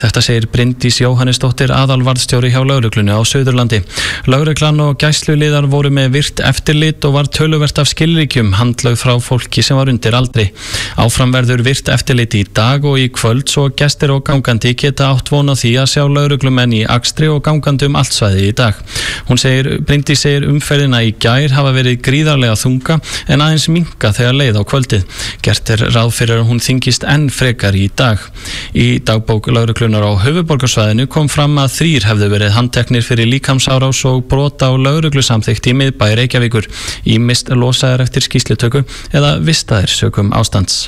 Þetta segir Bryndís Jóhannesdóttir aðalvarðstjóri hjá lögreglunni á Suðurlandi. Lögreglan og gæsluliðar voru með virt eftirlit og var töluvert af skilríkjum handlögð frá fólki sem var undir aldri. Áfram verður virt eftirlit í dag og í kvöld svo gestir og gangandi geta átt von á því að sjá lögreglumenn í akstri og gangandi allt svæði í dag. Bryndís segir umferðina í gær hafa verið gríðarlega þunga en aðeins minnka þegar leið á kvöldið. Gert ráð fyrir að hún þyngist enn frekar í dag. Í dagbók lögreglu á höfuðborgarsvæðinu kom fram að 3 hefðu verið handteknir fyrir líkamsárás og brot á lögreglusamþykkt í miðbæ Reykjavíkur, ýmist losaðir eftir skýrslutöku eða vistaðir sökum ástands.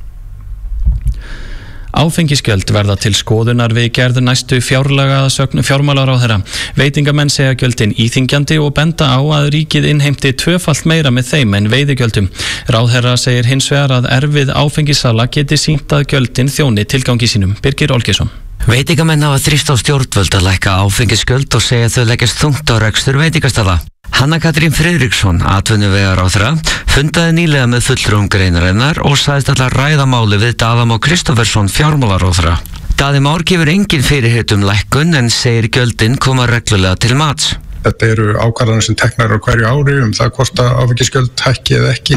Áfengisgjöld verða til skoðunar við gerð næstu fjárlaga að sögn fjármálaráðherra. Veitingamenn segja gjöldin íþyngjandi og benda á að ríkið innheimti 2-falt meira með þeim en veiðigjöldum. Ráðherra segir hins vegar að erfið áfengissala geti sýnt að gjöldin þjóni tilgangi sínum. Birgir Olgeirsson. Veitingamenn hafa þrýst á stjórnvöld að lækka áfengisgjöld og segja þau leggjast þungt á rekstur veitingastalla. Hanna Katrín Friðriksson, atvinnuvegaráðherra, fundaði nýlega með fulltrúum greinarinnar og sagðist ætla að ræða máli við Daða Má Kristófersson, fjármálaráðherra. Daði Már gefur engin fyrirheit lækkun en segir gjöldin koma reglulega til mats. Þetta eru ákvarðanir sem teknar á hverju ári það hvort að áfengisgjöld hækki eða ekki.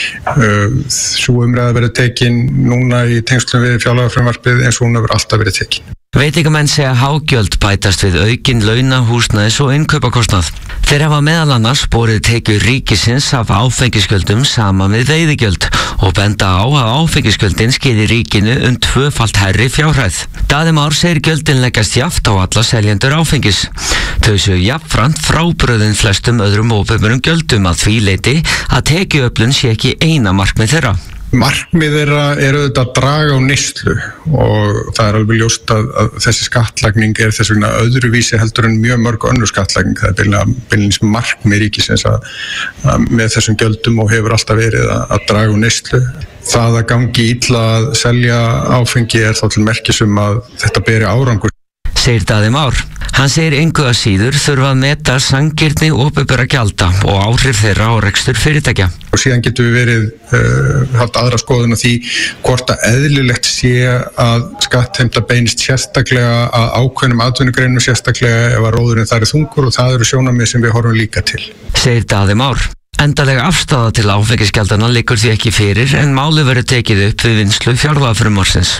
Sú umræða verið tekin núna í tengslum við fjárlagafrumvarpið eins og hún hefur alltaf verið tekin. Veitingamenn segja hágjöld bætast við aukin launa, húsnæðis og innkaupakostnað. Þeir hafa meðal annars borið tekjur ríkisins af áfengisgjöldum saman við veiðigjöld og benda á að áfengisgjöldin skeiði ríkinu 2-falt hærri fjárhæð. Daði Már segir gjöldin leggjast jafnt á alla seljendur áfengis. Þau séu jafnframt frábrugðin flestum öðrum opinberum gjöldum að því leyti að tekjuöflun sé ekki eina markmið þeirra. Markmið þeirra eru auðvitað að draga á neyslu og það er alveg ljóst að þessi skattlagning er þess vegna öðruvísi heldur en mjög mörg önnur skattlagning. Það er beinlínis markmið ríkisins að með þessum gjöldum og hefur alltaf verið að draga á neyslu. Það að gangi illa að selja áfengi er þá til merkis að þetta beri árangur. Segir Daði Már. Hann segir engu að síður þurfa að meta sanngirni opinberra gjalda og áhrif þeirra á rekstur fyrirtækja. Og síðan getur við haft aðra skoðun á því hvort að eðlilegt sé að skattheimta beinist sérstaklega að ákveðnum atvinnugreinum sérstaklega ef að róðurinn þar er þungur og það eru sjónarmið sem við horfum líka til. Segir Daði Már. Endalega afstaða til áfengisgjaldana liggur því ekki fyrir en málið verður tekið upp við vinnslu fjárlagafrumvarpsins.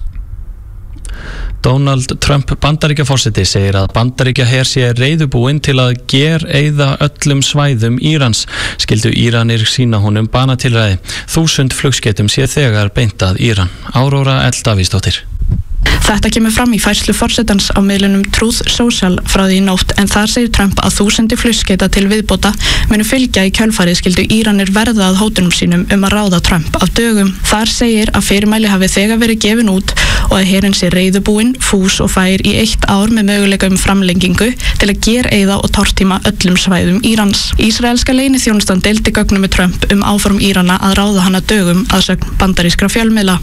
Donald Trump Bandaríkjaforseti segir að Bandaríkjaher sé reiðubúinn til að gereyða öllum svæðum Írans. Skyldu Íranir sýna honum banatilræði. 1000 flugskeytum sé þegar beint að Íran. Áróra L. Davíðsdóttir. Þetta kemur fram í færslu forsetans á miðlunum Truth Social frá því í nótt en þar segir Trump að 1000 flugskeyta til viðbóta munu fylgja í kjölfarið skyldu Íranir verða að hótunum sínum að ráða Trump af dögum. Þar segir að fyrirmæli hafi þegar verið gefin út og að herinn sé reiðubúinn, fús og fær í 1 ár með möguleika framlengingu til að gereyða og tortíma öllum svæðum Írans. Ísraelska leyniþjónustan deildi gögnum með Trump áform Írana að ráða hann að dögum að sögn bandarískra fjölmiðla.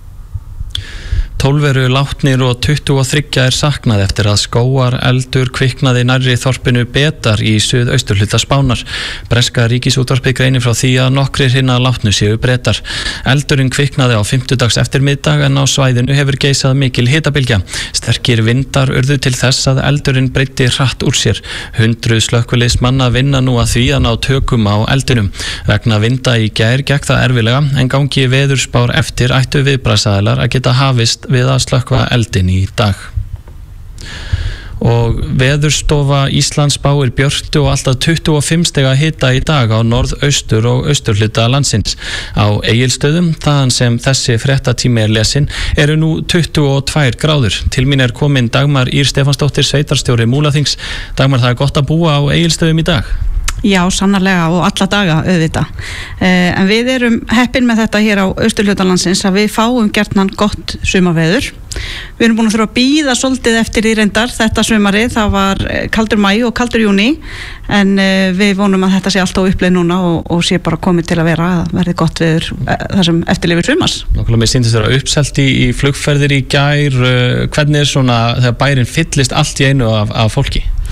12 eru látnir og 23 er saknað eftir að skógareldur kviknaði nærri þorpinu Betar í suðausturhluta Spánar. Breska ríkisútvarpið greinir frá því að nokkrir hinna látnu séu Bretar. Eldurinn kviknaði á 50dags eftirmiddag en á svæðinu hefur geisað mikil hitabylgja. Sterkir vindar urðu til þess að eldurinn breiddi hratt úr sér. 100 slökkviliðsmanna vinna nú að því að ná tökum á eldinum. Vegna vinda í gær gekk það erfilega en gangi veðurspár eftir ættu viðbragðsaðilar að geta hafist við að slökkva eldin í dag. Og Veðurstofa Íslands spáir björtu og alltaf 25 stiga hita í dag á norðaustur og austurhluta landsins. Á Egilsstöðum, þaðan sem þessi fréttatími er lesin, eru nú 22 gráður. Til mín er komin Dagmar Ýr Stefánsdóttir, sveitarstjóri Múlaþings. Dagmar, það er gott að búa á Egilsstöðum í dag. Já, sannarlega og alla daga auðvitað. En við erum heppin með þetta hér á austurhluta landsins að við fáum gjarnan gott sumarveður. Við erum búin að þurfa að bíða svolítið eftir í reyndar þetta sumarið. Það var kaldur maí og kaldur júní en við vonum að þetta sé allt á uppleið núna og sé bara komið til að vera að verði gott veður þar sem eftirlifir sumars. Nákvæmlega, mér sýndist þér uppselt í flugferðir í gær. Hvernig er svona þegar bærin fyllist allt í einu af fólki?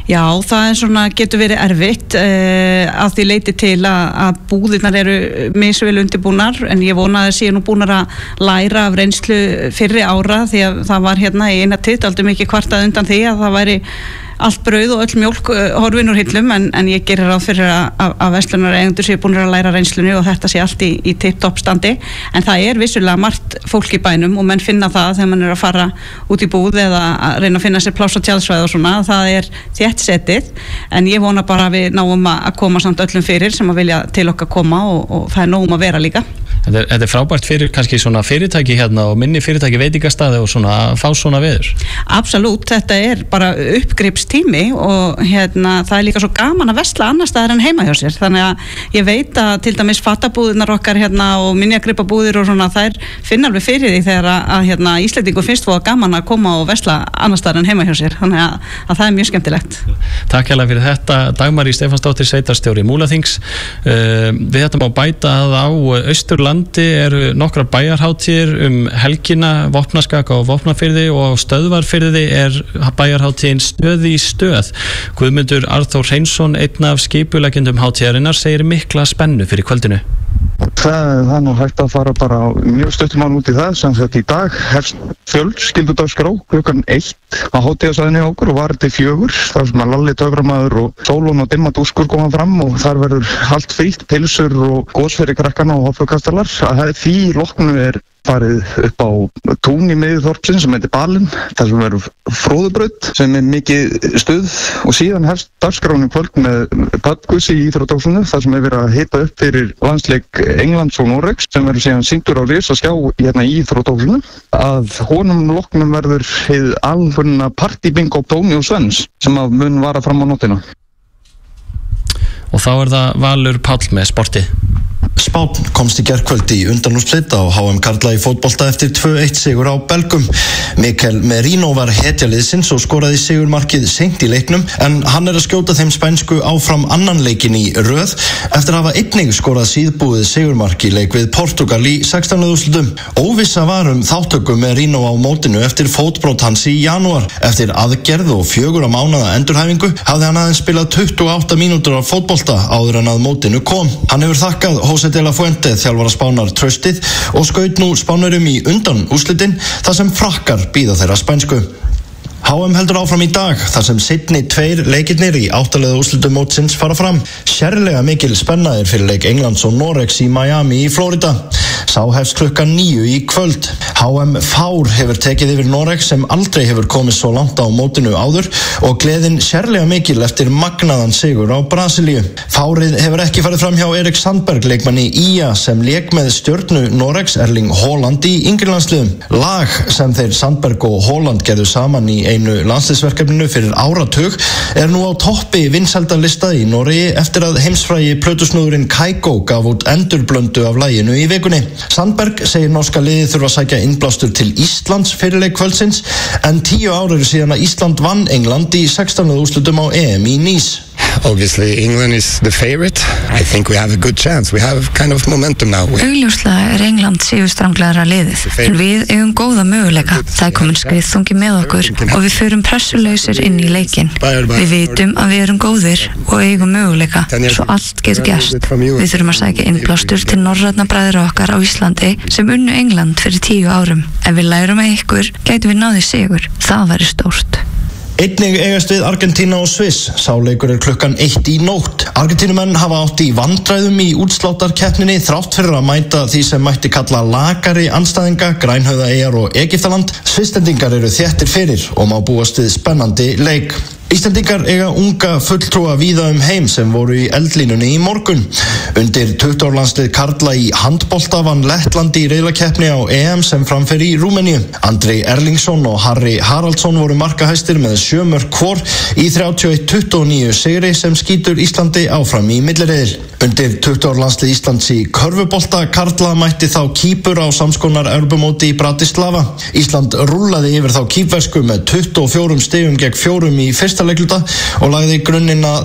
Já, það svona getur verið erfitt að því leiti til að búðirnar eru misvel undirbúnar, en ég vona að séu nú búnar að læra af reynslu fyrri ára, því að það var hérna í eina tíð aldrei mikið kvartað undan því að það væri allt brauð og öll mjólk horfin úr hillum, en ég gerir ráð fyrir að verslunareigendur séu búin að læra reynslunni og þetta sé allt í tipp-topp standi, en það vissulega margt fólk í bænum og menn finna það þegar mann að fara út í búð eða að reyna að finna sér pláss á tjaldsvæði og svona, það þétt setið, en ég vona bara að við náum að koma samt öllum fyrir sem að vilja til okkar koma og það nógum að vera líka. Þetta frábært fyrir kannski svona fyrirtæki hérna og minni fyrirtæki veitingastaði og svona að fá svona veður. Absolutt, þetta bara uppgripstími og hérna það líka svo gaman að versla annar staðar en heima hjá sér, þannig að ég veit að til dæmis fattabúðirnar okkar hérna og minjagripabúðir og svona þær finna alveg fyrir því þegar að hérna Íslendingu finnst fóða gaman að koma og versla annar staðar en heima hjá sér, þannig að það mjög skemmtilegt. Takk hérlega fyrir þetta, Dagmar Stefánsdóttir, sveitarstjóri Múlaþings. Við þetta má bæta að á Austurlandi eru nokkra bæjarhátíðir helgina, Vopnaskak og Vopnafirði, og á Stöðvarfirði bæjarhátíðin Stöð í stöð. Guðmundur Arþór Hreinsson, einn af skipuleggjendum hátíðarinnar, segir mikla spennu fyrir kvöldinu. Það nú hægt að fara bara mjög stuttum án út í það, sem þetta í dag hefst fjölskyldudagskrá klukkan 1 á hátíðasvæðinu hjá okkur og var til 4, þar sem að Lalli töframaður og Sólon og Dimma dúskur koma fram og þar verður allt frítt, pilsur og gos fyrir krakkana og hoppukastalar. Því loknu farið upp á tún í miðju þorpsins sem heitir Balinn, þar sem verður fróðubraut sem mikið stuð, og síðan hefst dagskráin kvöld með pubquiz í íþróttahúsinu, þar sem verið að hita upp fyrir landsleik Englands og Noregs sem verður síðan sýndur á risaskjá hérna í íþróttahúsinu. Að honum loknum verður hið alfunna partybingo Tóni og Svens sem að mun vara fram á nóttina. Og þá það Valur Páll með sportið. Spánn komst í gærkvöld í undanúrslit á HM karla í fótbolta eftir 2-1 sigur á Belgum. Mikel Merino var hetja liðsins og skoraði sigurmarkið seint í leiknum, en hann að skjóta þeim spænsku áfram annan leikinn í röð eftir að hafa einnig skorað síðbúið sigurmark í leik við Portugal í 16. úrslitum. Óvissa var þáttöku Merino á mótinu eftir fótbrot hans í janúar. Eftir aðgerð og 4 mánaða endurhæfingu hafði hann aðeins spilað 28 mínútur af fótbolta áður en að mótinu kom. Hann hefur þakkað José de la Fuente, þjálfara Spánar, traustið og skaut nú Spánurum í undan úrslitin þar sem frakkar bíða þeirra spænsku. HM heldur áfram í dag, þar sem seinni 2 leikirnir í 8. úrslitum mótsins fara fram. Sérlega mikil spenna fyrir leik Englands og Noregs í Miami í Florida. Sá hefst klukkan 9 í kvöld. HM Fár hefur tekið yfir Noreg sem aldrei hefur komið svo langt á mótinu áður og gleðin sérlega mikil eftir magnaðan sigur á Brasilíu. Fárið hefur ekki farið fram hjá Erik Sandberg, leikmanni IA, sem lék með stjörnu Noregs Erling Haaland í yngri landsliðum. Lag sem þeir Sandberg og Haaland gerðu saman í einu landsliðsverkefninu fyrir áratug nú á toppi vinsældarlista í Noregi eftir að heimsfrægi plötusnúðurinn Kygo gaf út endurblöndu af laginu í vikunni. Sandberg segir norska liðið þurfa að sækja innblástur til Íslands fyrir leik kvöldsins, en 10 ár síðan að Ísland vann England í 16. úrslitum á EM í Nice. Obviously England is the favorite. I think we have a good chance. We have kind of momentum now. Augljóslega England sigurstranglegra liðið, en við eigum góða möguleika. Það komin skriðþungi með okkur og við förum pressulausir inn í leikinn. Við vitum að við erum góðir og eigum möguleika, svo allt getur gerst. Við þurfum að sækja innblástur til norrænna bræðra okkar á Íslandi sem unnu England fyrir 10 árum. Ef við lærum að ykkur, gætum við náðið sigur. Það væri stórt. Einnig eigast við Argentína og Sviss. Sá leikur klukkan 1 í nótt. Argentínumenn hafa átt í vandræðum í útsláttarkeppninni þrátt fyrir að mæta því sem mætti kalla lakari andstæðinga, Grænhöfðaeyjar og Egyptaland. Svisslendingar eru þéttir fyrir og má búast við spennandi leik. Íslendingar eiga unga fulltrúa víða heim sem voru í eldlínunni í morgun. Undir 20 landslið karla í handbolta vann Lettland í riðlakeppni á EM sem framfer í Rúmeníu. Andri Erlingsson og Harry Haraldsson voru markahæstir með 7 mörk hvor í 31-29 sigri sem skýtur Íslandi áfram í milliriðil. Undir 20 landslið Íslands í körfubolta karla mætti þá Kýpur á samskonar Evrópumóti í Bratislava. Ísland rúllaði yfir þá kýpversku með 24 stigum gegn 4 í fyrsta leikluta og lagði grunninn að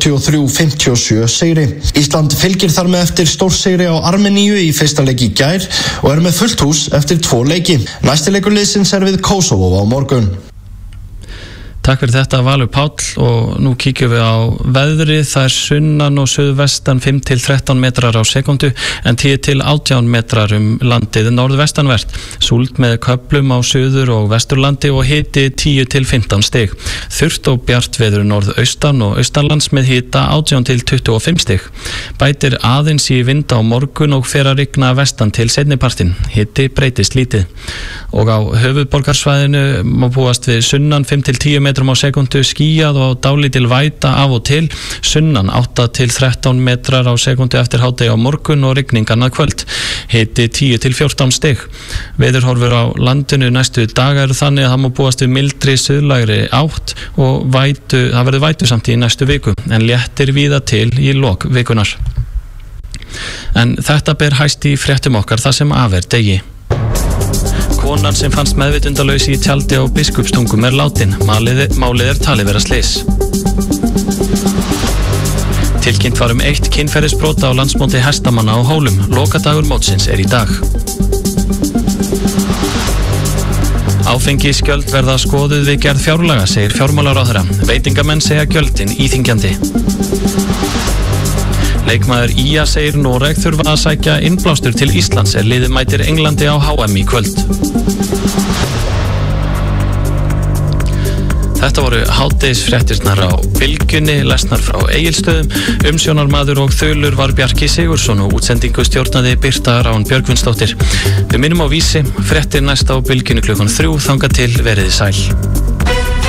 83-57 sigri. Ísland fylgir þar með eftir stórsigri á Armeníu í fyrsta leik í gær og með fullt hús eftir 2 leiki. Næsti leikur liðsins við Kosovo á morgun. Takk fyrir þetta Valur Páll og nú kíkjum við á veðrið. Það sunnan og suðvestan 5-13 metrar á sekundu en 10-18 metrar landið norðvestanvert. Súld með köflum á suður og vesturlandi og hiti 10-15 stig. Þurrt og bjart veður norðaustan og austanlands með hita 18-25 stig. Bætir aðeins í vind á morgun og fer að rigna vestan til seinnipartinn. Hiti breytist lítið. Og á höfuðborgarsvæðinu má búast við sunnan 5-10 metrum á sekundu, skýjað og dálítil væta af og til, sunnan 8-13 metrar á sekundu eftir hádegi á morgun og rigning annað kvöld. Hiti 10-14 stig. Veðurhorfur á landinu næstu daga eru þannig að það má búast við mildri suðlægri átt og það verður vætusamt í næstu viku en léttir víða til í lok vikunar. En þetta ber hæst í fréttum okkar það sem af degi. Konan sem fannst meðvitundalaus í tjaldi á Biskupstungum látin. Málið talið vera slys. Tilkynnt var 1 kynferðisbrot á landsmóti hestamanna á Hólum. Lokadagur mótsins í dag. Áfengisgjöld verða skoðuð við gerð fjárlaga, segir fjármálaráðherra. Veitingamenn segja gjöldin íþyngjandi. Leikmaður IA segir Noreg þurfa að sækja innblástur til Íslands liðið mætir Englandi á HM í kvöld. Þetta voru hádegisfréttirnar á Bylgjunni, lesnar frá Egilsstöðum. Umsjónarmaður og þulur var Bjarki Sigursson og útsendingu stjórnaði Birta Rán Björgvinsdóttir. Við minnum á Vísi, fréttir næst á Bylgjunni klukkan 3, þangað til veriði sæl.